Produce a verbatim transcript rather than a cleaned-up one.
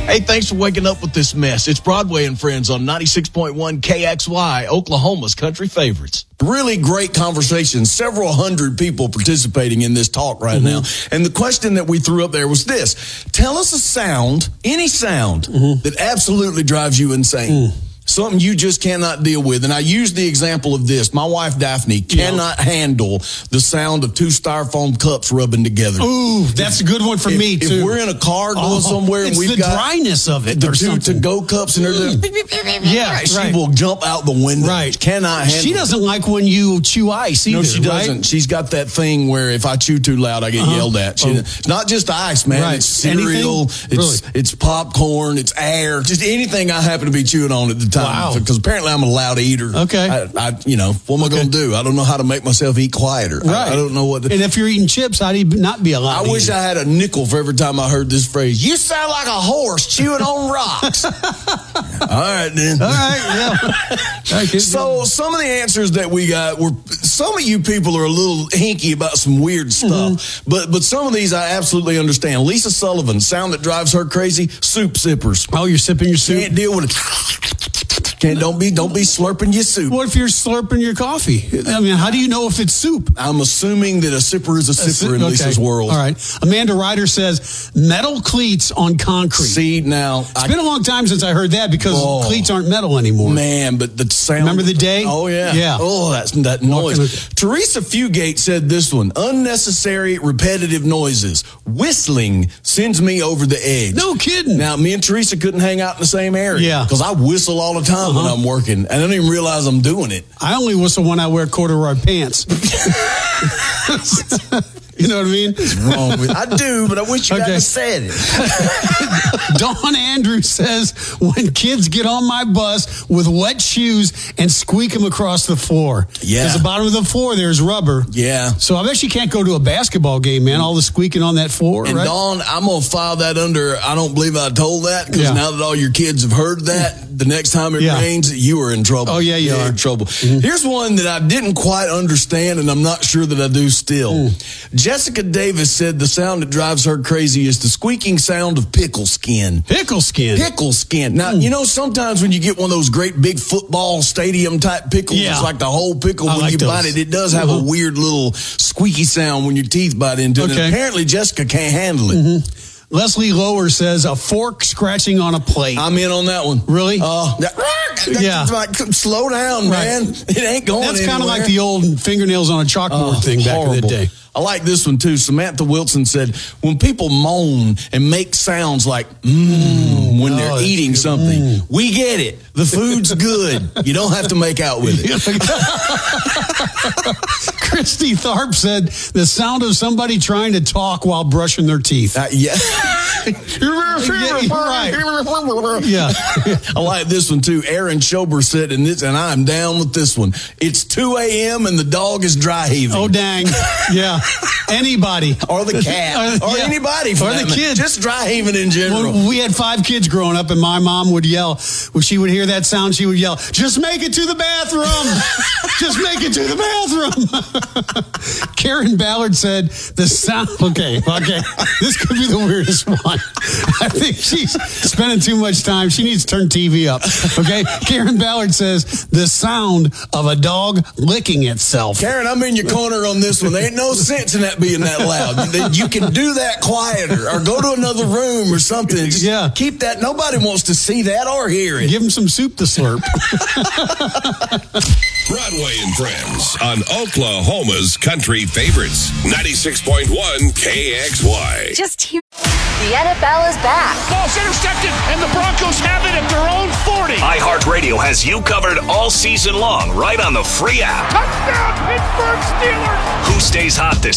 Hey, thanks for waking up with this mess. It's Broadway and Friends on ninety-six point one K X Y, Oklahoma's country favorites. Really great conversation. Several hundred people participating in this talk right mm-hmm. now. And the question that we threw up there was this. Tell us a sound, any sound, mm-hmm. that absolutely drives you insane. Mm. Something you just cannot deal with. And I use the example of this. My wife, Daphne, cannot yeah. handle the sound of two styrofoam cups rubbing together. Ooh, that's a good one for if, me, too. If we're in a car going oh, somewhere and we've the got dryness of it the or two something. to-go cups and everything, yeah, she right. will jump out the window. Right. Cannot handle She doesn't it. like when you chew ice either, No, she doesn't. Right? She's got that thing where if I chew too loud, I get uh-huh. yelled at. She, oh. It's not just ice, man. Right. It's cereal. Anything? It's Really? it's popcorn. It's air. Just anything I happen to be chewing on at the time. Wow. Because apparently I'm a loud eater. Okay. I, I you know, what am I okay. going to do? I don't know how to make myself eat quieter. Right. I, I don't know what to, and if you're eating chips, how do you not be a loud I eater? wish I had a nickel for every time I heard this phrase. You sound like a horse chewing on rocks. All right, then. All right, yeah. So some of the answers that we got were, some of you people are a little hinky about some weird stuff, mm-hmm. but but some of these I absolutely understand. Lisa Sullivan, sound that drives her crazy, soup sippers. Oh, you're sipping your soup? Can't deal with it. Can't, don't be don't be slurping your soup. What if you're slurping your coffee? I mean, how do you know if it's soup? I'm assuming that a sipper is a sipper a si- in okay. Lisa's world. All right. Amanda Ryder says metal cleats on concrete. See, now. It's I, been a long time since I heard that because oh, cleats aren't metal anymore. Man, but the sound. Remember the day? Oh, yeah. Yeah. Oh, that's that noise. Walking. Teresa Fugate said this one. Unnecessary, repetitive noises. Whistling sends me over the edge. No kidding. Now, me and Teresa couldn't hang out in the same area. Yeah. Because I whistle all the time uh-huh. when I'm working. And I don't even realize I'm doing it. I only whistle when I wear corduroy pants. You know what I mean? What's wrong with I do, but I wish you okay. hadn't said it. Dawn Andrews says, when kids get on my bus with wet shoes and squeak them across the floor. Yeah. Because the bottom of the floor, there's rubber. Yeah. So I bet you can't go to a basketball game, man, all the squeaking on that floor, and right? Dawn, I'm going to file that under, I don't believe I told that, because yeah. now that all your kids have heard that, the next time it yeah. rains, you are in trouble. Oh, yeah, you You're are. in trouble. Mm-hmm. Here's one that I didn't quite understand, and I'm not sure that I do still. Mm. Jessica Davis said the sound that drives her crazy is the squeaking sound of pickle skin. Pickle skin? Pickle skin. Now, mm. you know, sometimes when you get one of those great big football stadium type pickles, yeah. it's like the whole pickle, I when like you those. bite it, it does have uh-huh. a weird little squeaky sound when your teeth bite into it. Okay. And apparently Jessica can't handle it. Mm-hmm. Leslie Lower says a fork scratching on a plate. I'm in on that one. Really? Oh, uh, yeah. Like, slow down, right. man. It ain't going That's kind of like the old fingernails on a chalkboard oh, thing back horrible. in the day. I like this one, too. Samantha Wilson said, when people moan and make sounds like, mmm, when oh, they're eating good. something, mm. we get it. The food's good. You don't have to make out with it. Christy Tharp said, the sound of somebody trying to talk while brushing their teeth. Uh, yeah. yeah, right. Yeah. I like this one, too. Aaron Schober said, and, this, and I'm down with this one. It's two a.m. and the dog is dry heaving. Oh, dang. Yeah. Anybody. Or the cat. Or yeah. anybody. For or that the kids. Just dry heaving in general. When we had five kids growing up, and my mom would yell, when she would hear that sound, she would yell, just make it to the bathroom. Just make it to the bathroom. Karen Ballard said, the sound, okay, okay, this could be the weirdest one. I think she's spending too much time. She needs to turn T V up, okay? Karen Ballard says, the sound of a dog licking itself. Karen, I'm in your corner on this one. There ain't no sense in that being that loud. You can do that quieter or go to another room or something. Just yeah. keep that. Nobody wants to see that or hear it. Give them some soup to slurp. Broadway and Friends on Oklahoma's country favorites. ninety-six point one K X Y. Just hear. The N F L is back. Ball's intercepted, and the Broncos have it at their own forty. iHeartRadio has you covered all season long, right on the free app. Touchdown, Pittsburgh Steelers! Who stays hot this